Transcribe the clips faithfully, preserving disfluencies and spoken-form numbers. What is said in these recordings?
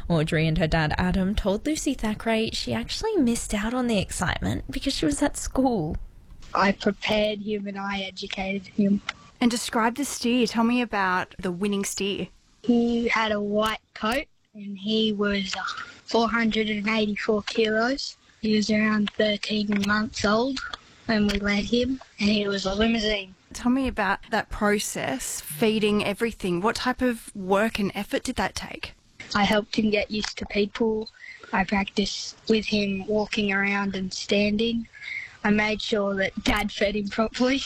Audrey and her dad Adam told Lucy Thackeray she actually missed out on the excitement because she was at school. I prepared him and I educated him. And describe the steer. Tell me about the winning steer. He had a white coat and he was uh, four hundred eighty-four kilos. He was around thirteen months old when we led him, and he was a limousine. Tell me about that process, feeding everything. What type of work and effort did that take? I helped him get used to people. I practiced with him walking around and standing. I made sure that Dad fed him properly.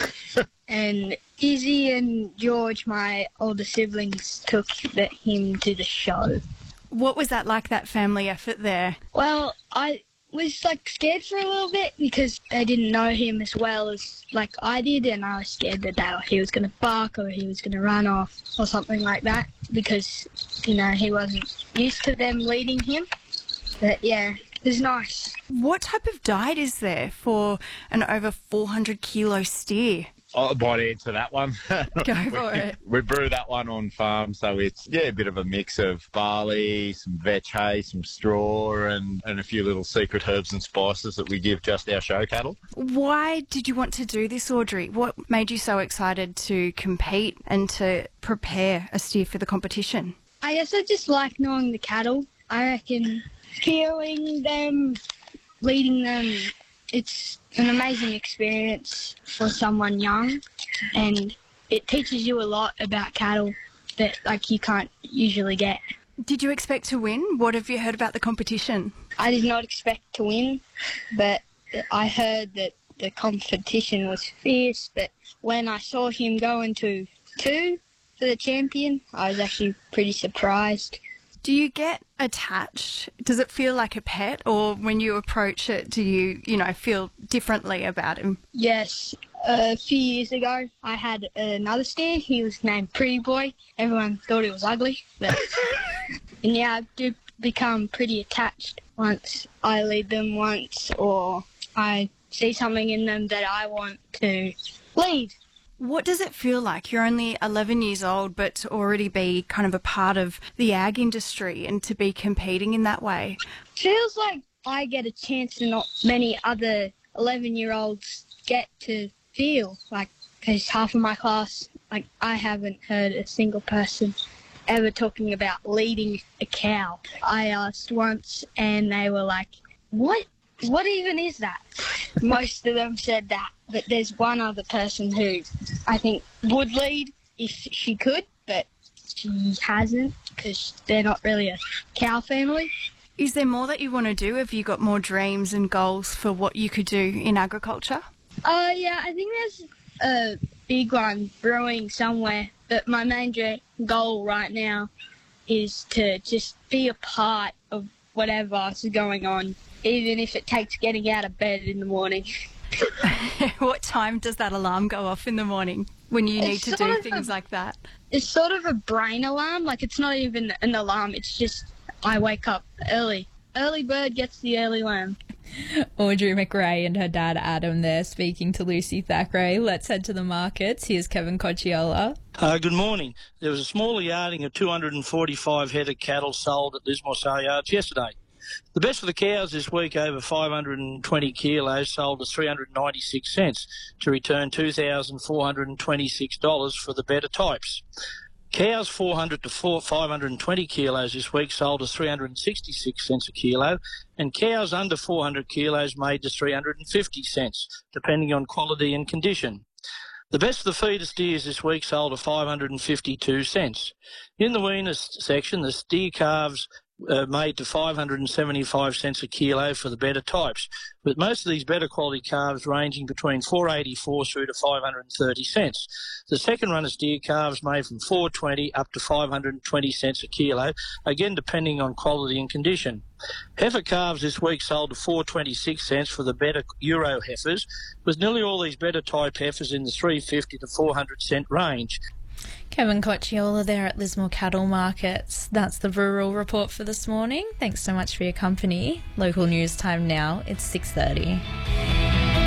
And Izzy and George, my older siblings, took the, him to the show. What was that like, that family effort there? Well, I was like scared for a little bit because they didn't know him as well as like I did, and I was scared that they, he was going to bark or he was going to run off or something like that because, you know, he wasn't used to them leading him. But yeah, it was nice. What type of diet is there for an over four hundred kilo steer? I might answer that one. Go for we, it. We brew that one on farm, so it's, yeah, a bit of a mix of barley, some vetch hay, some straw, and, and a few little secret herbs and spices that we give just our show cattle. Why did you want to do this, Audrey? What made you so excited to compete and to prepare a steer for the competition? I guess I just like knowing the cattle. I reckon healing them, leading them, it's an amazing experience for someone young, and it teaches you a lot about cattle that like you can't usually get. Did you expect to win? What have you heard about the competition? I did not expect to win, but I heard that the competition was fierce, but when I saw him go into two for the champion, I was actually pretty surprised. Do you get attached? Does it feel like a pet, or when you approach it, do you, you know, feel differently about him? Yes. A few years ago, I had another steer. He was named Pretty Boy. Everyone thought he was ugly. But and yeah, I do become pretty attached once I lead them once, or I see something in them that I want to lead. What does it feel like? You're only eleven years old, but to already be kind of a part of the ag industry and to be competing in that way. Feels like I get a chance that not many other eleven-year-olds get to feel. Like, because half of my class, like, I haven't heard a single person ever talking about leading a cow. I asked once, and they were like, what? What even is that? Most of them said that. But there's one other person who I think would lead if she could, but she hasn't because they're not really a cow family. Is there more that you want to do? Have you got more dreams and goals for what you could do in agriculture? Uh, yeah, I think there's a big one brewing somewhere, but my main dream, goal right now is to just be a part of whatever is going on, even if it takes getting out of bed in the morning. What time does that alarm go off in the morning when you need It's to sort do of things a- like that? It's sort of a brain alarm. Like, it's not even an alarm. It's just I wake up early. Early bird gets the early lamb. Audrey McRae and her dad Adam there speaking to Lucy Thackeray. Let's head to the markets. Here's Kevin Cocciola. Uh, good morning. There was a smaller yarding of two hundred forty-five head of cattle sold at Lismore sale yards yesterday. The best for the cows this week, over five hundred twenty kilos, sold at three hundred ninety-six cents to return two thousand four hundred twenty-six dollars for the better types. Cows four hundred to five hundred twenty kilos this week sold as three hundred sixty-six cents a kilo, and cows under four hundred kilos made to three hundred fifty cents, depending on quality and condition. The best of the feeder steers this week sold at five hundred fifty-two cents. In the weaner section, the steer calves uh, made to five hundred seventy-five cents a kilo for the better types, with most of these better quality calves ranging between four hundred eighty-four through to five hundred thirty cents. The second run of steer calves made from four hundred twenty up to five hundred twenty cents a kilo, again depending on quality and condition. Heifer calves this week sold to four hundred twenty-six cents for the better Euro heifers, with nearly all these better type heifers in the three hundred fifty to four hundred cent range. Kevin Cocciola there at Lismore Cattle Markets. That's the Rural Report for this morning. Thanks so much for your company. Local news time now. It's six thirty.